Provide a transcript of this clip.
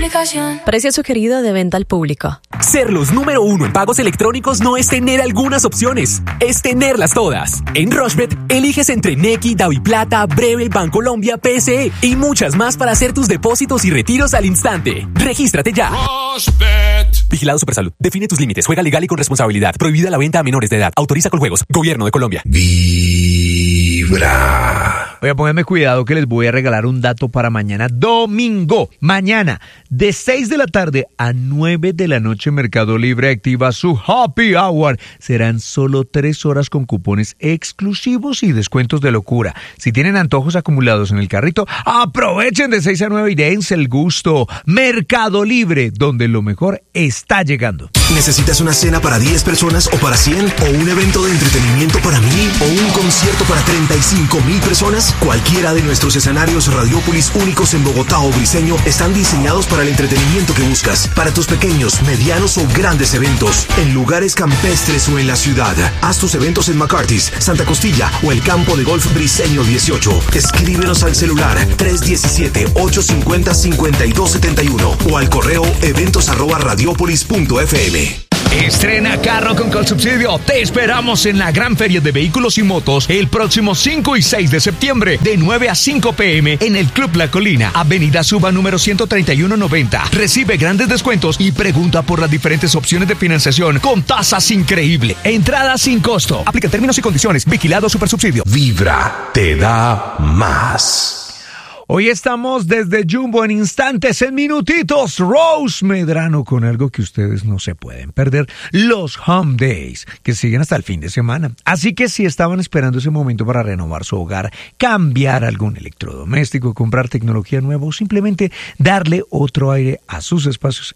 aplicación. Precio sugerido de venta al público. Ser los número uno en pagos electrónicos no es tener algunas opciones, es tenerlas todas. En Rushbet, eliges entre Nequi, DaviPlata, Breve, Bancolombia, PSE y muchas más para hacer tus depósitos y retiros al instante. ¡Regístrate ya! Rushbet. Vigilado Supersalud. Define tus límites. Juega legal y con responsabilidad. Prohibida la venta a menores de edad. Autoriza Coljuegos. Gobierno de Colombia. Vibra. Oiga, pónganme cuidado que les voy a regalar un dato para mañana domingo. Mañana, de 6 de la tarde a 9 de la noche, Mercado Libre activa su Happy Hour. Serán solo 3 horas con cupones exclusivos y descuentos de locura. Si tienen antojos acumulados en el carrito, aprovechen de 6 a 9 y dense el gusto. Mercado Libre, donde lo mejor está llegando. ¿Necesitas una cena para 10 personas o para 100? ¿O un evento de entretenimiento para 1000? ¿O un concierto para 35,000 personas? Cualquiera de nuestros escenarios Radiópolis únicos en Bogotá o Briseño están diseñados para el entretenimiento que buscas. Para tus pequeños, medianos o grandes eventos. En lugares campestres o en la ciudad. Haz tus eventos en McCarthy's, Santa Costilla o el campo de golf Briseño 18. Escríbenos al celular 317-850-5271 o al correo eventos@radiopolis.fm. Estrena carro con Colsubsidio. Te esperamos en la Gran Feria de Vehículos y Motos el próximo 5 y 6 de septiembre de 9 a 5 p.m. en el Club La Colina, Avenida Suba número 13190. Recibe grandes descuentos y pregunta por las diferentes opciones de financiación con tasas increíbles. Entrada sin costo. Aplica términos y condiciones. Vigilado Supersubsidio. Vibra te da más. Hoy estamos desde Jumbo en instantes, en minutitos. Rose Medrano con algo que ustedes no se pueden perder. Los Home Days, que siguen hasta el fin de semana. Así que si estaban esperando ese momento para renovar su hogar, cambiar algún electrodoméstico, comprar tecnología nueva o simplemente darle otro aire a sus espacios,